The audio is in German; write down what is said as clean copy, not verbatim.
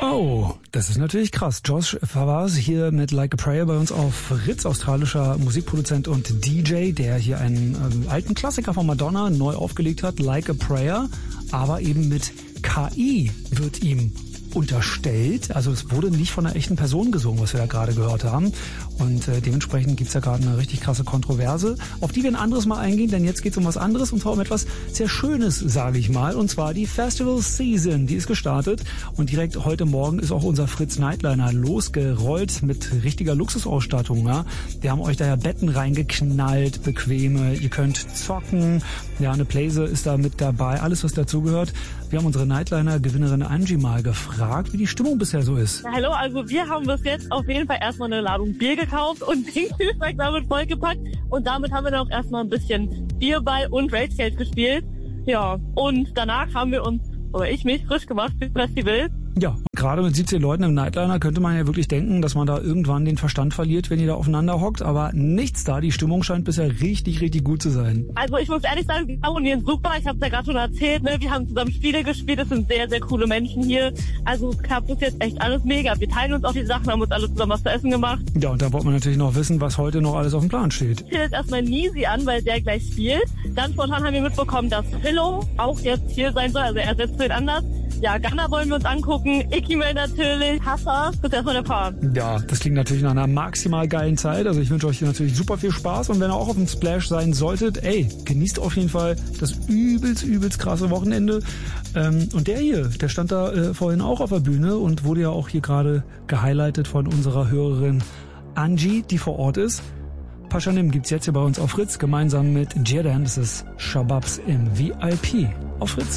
Oh, das ist natürlich krass. Josh Favaz hier mit Like a Prayer bei uns auf Fritz, australischer Musikproduzent und DJ, der hier einen alten Klassiker von Madonna neu aufgelegt hat, Like a Prayer, aber eben mit KI wird ihm unterstellt. Also es wurde nicht von einer echten Person gesungen, was wir da gerade gehört haben. Und dementsprechend gibt's ja gerade eine richtig krasse Kontroverse, auf die wir ein anderes Mal eingehen, denn jetzt geht's um was anderes und zwar um etwas sehr Schönes, sage ich mal. Und zwar die Festival Season, die ist gestartet und direkt heute Morgen ist auch unser Fritz Nightliner losgerollt mit richtiger Luxusausstattung. Ja? Wir haben euch da ja Betten reingeknallt, bequeme, ihr könnt zocken, ja, eine Playse ist da mit dabei, alles was dazugehört. Wir haben unsere Nightliner-Gewinnerin Angie mal gefragt, wie die Stimmung bisher so ist. Hallo, also wir haben bis jetzt auf jeden Fall erstmal eine Ladung Bier gekauft und den Kühlschrank damit vollgepackt. Und damit haben wir dann auch erstmal ein bisschen Bierball und Rage gespielt. Ja, und danach haben wir uns, oder ich mich, frisch gemacht fürs Festival. Ja, gerade mit 17 Leuten im Nightliner könnte man ja wirklich denken, dass man da irgendwann den Verstand verliert, wenn ihr da aufeinander hockt. Aber nichts da, die Stimmung scheint bisher richtig, richtig gut zu sein. Also ich muss ehrlich sagen, wir harmonieren super. Ich habe es ja gerade schon erzählt, ne? Wir haben zusammen Spiele gespielt. Das sind sehr, sehr coole Menschen hier. Also es klappt bis jetzt echt alles mega. Wir teilen uns auch die Sachen, haben uns alle zusammen was zu essen gemacht. Ja, und da wollte man natürlich noch wissen, was heute noch alles auf dem Plan steht. Ich will jetzt erstmal Nisi an, weil der gleich spielt. Dann spontan haben wir mitbekommen, dass Pillow auch jetzt hier sein soll. Also er setzt wen anders. Ja, Ghana wollen wir uns angucken. Ikimel natürlich. Hassa, das ist erstmal der Paar. Ja, das klingt natürlich nach einer maximal geilen Zeit. Also ich wünsche euch hier natürlich super viel Spaß. Und wenn ihr auch auf dem Splash sein solltet, ey, genießt auf jeden Fall das übelst krasse Wochenende. Und der hier, der stand da vorhin auch auf der Bühne und wurde ja auch hier gerade gehighlightet von unserer Hörerin Angie, die vor Ort ist. Paschanim gibt's jetzt hier bei uns auf Fritz, gemeinsam mit Jedan. Das ist Shababs im VIP auf Fritz.